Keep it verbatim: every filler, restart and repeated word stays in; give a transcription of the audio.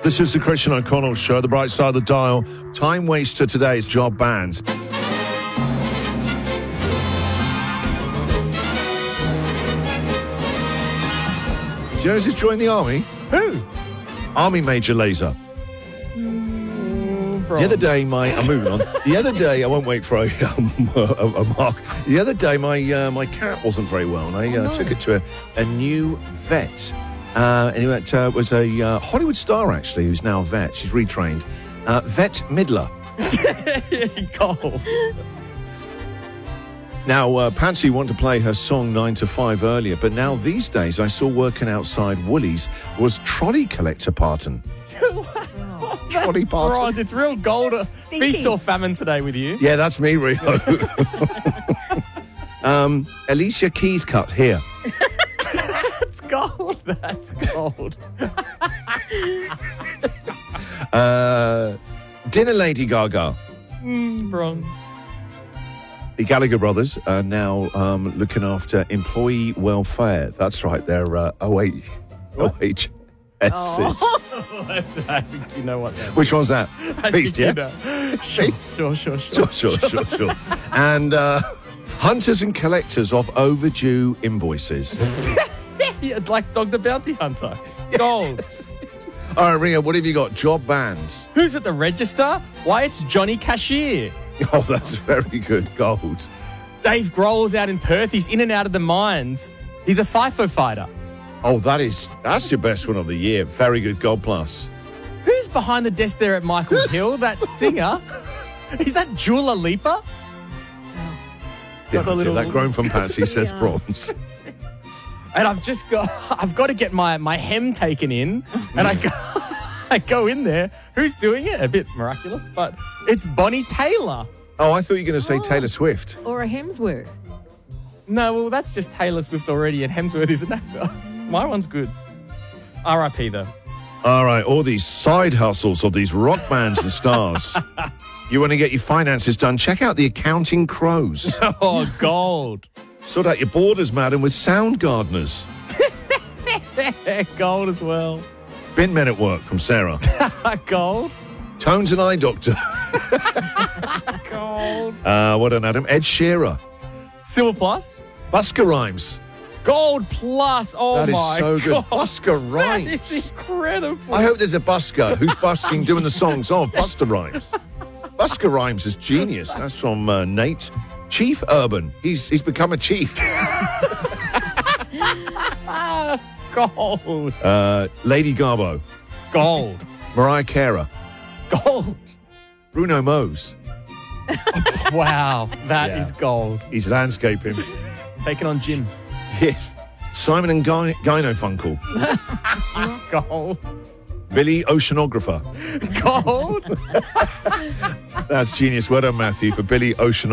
This is the Christian O'Connell Show, the bright side of the dial. Time waster today is job bans. Do you know who's joined the army? Who? Army Major Laser. Mm, the other day, my... I'm moving on. The other day, I won't wait for a, um, a, a mark. The other day, my uh, my cat wasn't very well, and I uh, oh, no. took it to a, a new vet. Uh, and it uh, was a uh, Hollywood star, actually, who's now a vet. She's retrained. Uh, Vet Midler. Cool. Now, uh, Patsy wanted to play her song nine to five earlier, but now these days I saw working outside Woolies was trolley collector Parton. Trolley Parton. Right, it's real gold. Stinky. Feast or famine today with you. Yeah, that's me, Rio. um, Alicia Keys cut here. That's gold. That's gold. uh, Dinner Lady Gaga. Mm, wrong. The Gallagher brothers are now um, looking after employee welfare. That's right, they're uh, O H S's. You know what? Then. Which one's that? I Feast, think yeah? you know. Sure, sure, sure, Sure, sure. sure, sure, sure. And uh, hunters and collectors of overdue invoices. Yeah, like Dog the Bounty Hunter. Gold. All right, Rio, what have you got? Job bans. Who's at the register? Why, it's Johnny Cashier. Oh, that's very good. Gold. Dave Grohl's out in Perth. He's in and out of the mines. He's a FIFO fighter. Oh, that is, that's your best one of the year. Very good. Gold plus. Who's behind the desk there at Michael Hill? That singer? Is that Dua Lipa? Yeah, the little- that grown from Patsy says Yeah. bronze. And I've just got, I've got to get my, my hem taken in. And I go, I go in there. Who's doing it? A bit miraculous, but it's Bonnie Taylor. Oh, I thought you were going to say Oh. Taylor Swift. Or a Hemsworth. No, well, that's just Taylor Swift already, and Hemsworth is an actor. My one's good. R I P though. All right, all these side hustles of these rock bands and stars. You want to get your finances done? Check out the Accounting Crows. Oh, gold. Sort out your borders, madam, with sound gardeners. Gold as well. Bin Men at Work from Sarah. Gold. Tones and Eye Doctor. Gold. Uh, what an Adam. Ed Shearer. Silver plus. Busker Rhymes. Gold plus. Oh, That is my so good. God. Busker That Rhymes. is incredible. I hope there's a busker who's busking doing the songs of Buster Rhymes. Busker Rhymes is genius. That's from uh, Nate. Chief Urban. He's he's become a chief. Gold. Uh, Lady Garbo. Gold. Mariah Carey. Gold. Bruno Mose. Wow. That Yeah. is gold. He's landscaping. Taking on Jim. Yes. Simon and Guy- Gynofunkel. Gold. Billy Oceanographer. Gold. That's genius. Well done, Matthew, for Billy Oceanographer.